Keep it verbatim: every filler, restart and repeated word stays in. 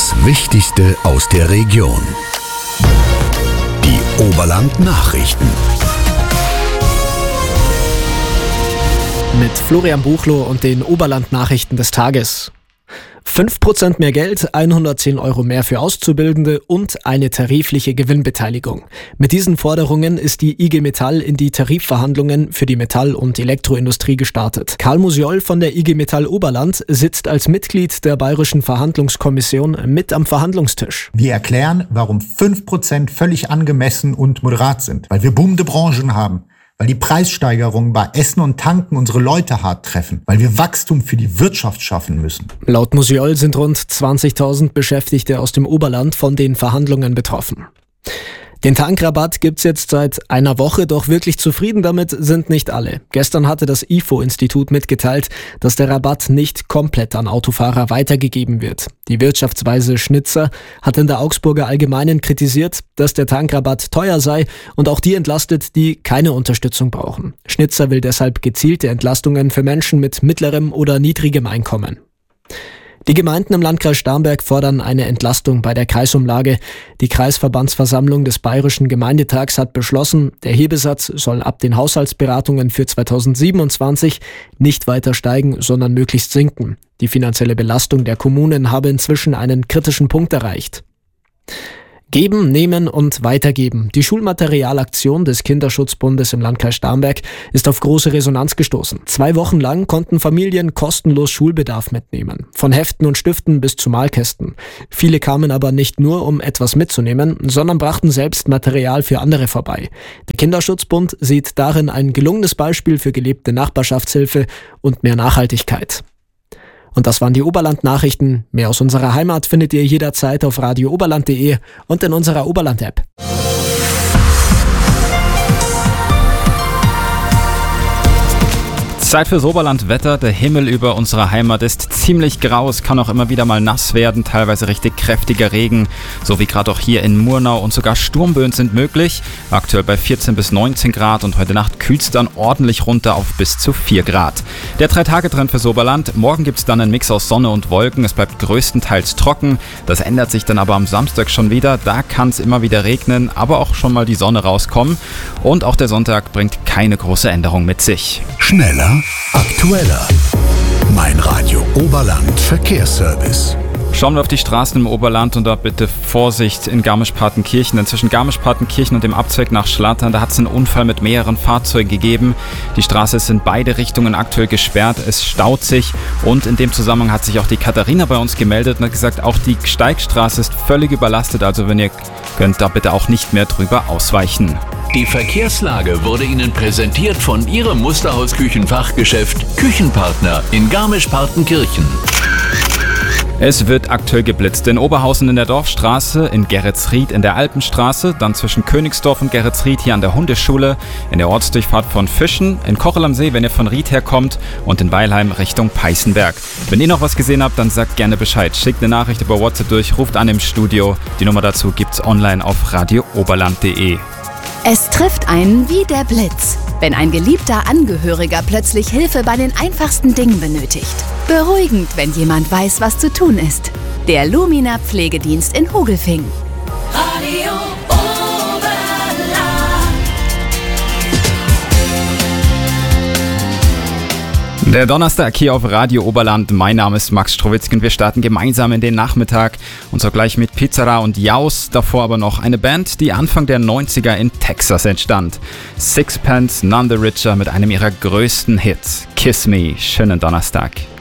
Das Wichtigste aus der Region. Die Oberland-Nachrichten. Mit Florian Buchloh und den Oberland-Nachrichten des Tages. fünf Prozent mehr Geld, hundertzehn Euro mehr für Auszubildende und eine tarifliche Gewinnbeteiligung. Mit diesen Forderungen ist die I G Metall in die Tarifverhandlungen für die Metall- und Elektroindustrie gestartet. Karl Musiol von der I G Metall Oberland sitzt als Mitglied der Bayerischen Verhandlungskommission mit am Verhandlungstisch. Wir erklären, warum fünf Prozent völlig angemessen und moderat sind. Weil wir boomende Branchen haben. Weil die Preissteigerungen bei Essen und Tanken unsere Leute hart treffen, weil wir Wachstum für die Wirtschaft schaffen müssen. Laut Musiol sind rund zwanzigtausend Beschäftigte aus dem Oberland von den Verhandlungen betroffen. Den Tankrabatt gibt's jetzt seit einer Woche, doch wirklich zufrieden damit sind nicht alle. Gestern hatte das I F O-Institut mitgeteilt, dass der Rabatt nicht komplett an Autofahrer weitergegeben wird. Die Wirtschaftsweise Schnitzer hat in der Augsburger Allgemeinen kritisiert, dass der Tankrabatt teuer sei und auch die entlastet, die keine Unterstützung brauchen. Schnitzer will deshalb gezielte Entlastungen für Menschen mit mittlerem oder niedrigem Einkommen. Die Gemeinden im Landkreis Starnberg fordern eine Entlastung bei der Kreisumlage. Die Kreisverbandsversammlung des Bayerischen Gemeindetags hat beschlossen, der Hebesatz soll ab den Haushaltsberatungen für zweitausendsiebenundzwanzig nicht weiter steigen, sondern möglichst sinken. Die finanzielle Belastung der Kommunen habe inzwischen einen kritischen Punkt erreicht. Geben, nehmen und weitergeben. Die Schulmaterialaktion des Kinderschutzbundes im Landkreis Starnberg ist auf große Resonanz gestoßen. Zwei Wochen lang konnten Familien kostenlos Schulbedarf mitnehmen. Von Heften und Stiften bis zu Malkästen. Viele kamen aber nicht nur, um etwas mitzunehmen, sondern brachten selbst Material für andere vorbei. Der Kinderschutzbund sieht darin ein gelungenes Beispiel für gelebte Nachbarschaftshilfe und mehr Nachhaltigkeit. Und das waren die Oberland-Nachrichten. Mehr aus unserer Heimat findet ihr jederzeit auf radio oberland punkt de und in unserer Oberland-App. Zeit fürs Oberlandwetter. Der Himmel über unserer Heimat ist ziemlich grau. Es kann auch immer wieder mal nass werden, teilweise richtig kräftiger Regen, so wie gerade auch hier in Murnau, und sogar Sturmböen sind möglich. Aktuell bei vierzehn bis neunzehn Grad und heute Nacht kühlt es dann ordentlich runter auf bis zu vier Grad. Der drei-Tage-Trend fürs Oberland. Morgen gibt es dann einen Mix aus Sonne und Wolken. Es bleibt größtenteils trocken. Das ändert sich dann aber am Samstag schon wieder. Da kann es immer wieder regnen, aber auch schon mal die Sonne rauskommen. Und auch der Sonntag bringt keine große Änderung mit sich. Schneller, aktueller. Mein Radio Oberland Verkehrsservice. Schauen wir auf die Straßen im Oberland und da bitte Vorsicht in Garmisch-Partenkirchen. Denn zwischen Garmisch-Partenkirchen und dem Abzweig nach Schlattern, da hat es einen Unfall mit mehreren Fahrzeugen gegeben. Die Straße ist in beide Richtungen aktuell gesperrt, es staut sich und in dem Zusammenhang hat sich auch die Katharina bei uns gemeldet und hat gesagt, auch die Steigstraße ist völlig überlastet, also wenn ihr könnt, da bitte auch nicht mehr drüber ausweichen. Die Verkehrslage wurde Ihnen präsentiert von Ihrem Musterhaus-Küchenfachgeschäft Küchenpartner in Garmisch-Partenkirchen. Es wird aktuell geblitzt in Oberhausen in der Dorfstraße, in Geretsried in der Alpenstraße, dann zwischen Königsdorf und Geretsried hier an der Hundeschule, in der Ortsdurchfahrt von Fischen, in Kochel am See, wenn ihr von Ried herkommt, und in Weilheim Richtung Peißenberg. Wenn ihr noch was gesehen habt, dann sagt gerne Bescheid. Schickt eine Nachricht über WhatsApp durch, ruft an im Studio. Die Nummer dazu gibt's online auf radio oberland punkt de. Es trifft einen wie der Blitz, wenn ein geliebter Angehöriger plötzlich Hilfe bei den einfachsten Dingen benötigt. Beruhigend, wenn jemand weiß, was zu tun ist. Der Lumina Pflegedienst in Hogelfing. Radio Der Donnerstag hier auf Radio Oberland. Mein Name ist Max Strowitzki und wir starten gemeinsam in den Nachmittag. Und zwar gleich mit Pizzara und Jaus. Davor aber noch eine Band, die Anfang der neunziger in Texas entstand. Sixpence None the Richer mit einem ihrer größten Hits. Kiss Me. Schönen Donnerstag.